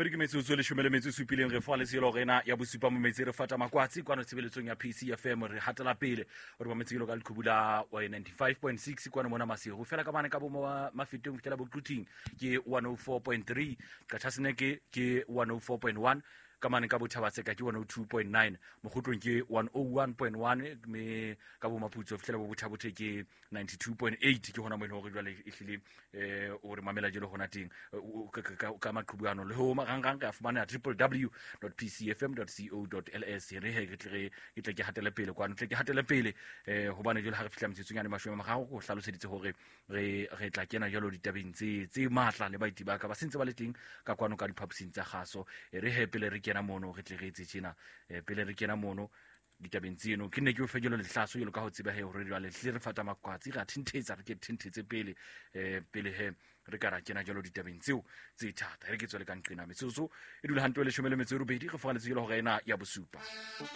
America metsotso le shumele metso supileng re fa le selo rena ya bosupa mo metsi re fata makwatsi kwa no tshebeletsong ya PC FM re hatela pele re ba metsilo ka lekgubula wa 95.6 kwa mona masigo fela ka bana ka bo mafetong fitela bo tluting ke 104.3 ka Thasneke ke 104.1 kamane ka bothabatse ka ke 102.9 mogotlong ke 101.1 me ka bo maputso fitlela bo bothabothe ke 92.8 ke hona mo ene go jwale ehlile o re mamela jelo hona teng ka maqhubuano le ho marangrang ka fumana www.pcfm.co.ls re he ke ke hatela pele kwa ntle ke hatela pele hobane jelo ha re fitla metsetsonyane mashome magago go hlaloseditse hore re tla kena jalo ditabeng tse matla le baiti ba ka ba sentse ba le teng ka kwano ka diphaposing tsa gaso re he pele re kena mono re tletse tshena pele re kena mono ditabeng tseno ke nne ke o fegelo le hlaso yelo ka ho tseba he hore jwale hle re fata makwatsi ra thinthetsa re ke thintetse pele he re ka ra kena jalo ditabeng tseo tse thata re ke tswele ka nqina metsotso e dula hanto le 12 re fa le tselo go ena ya bosupa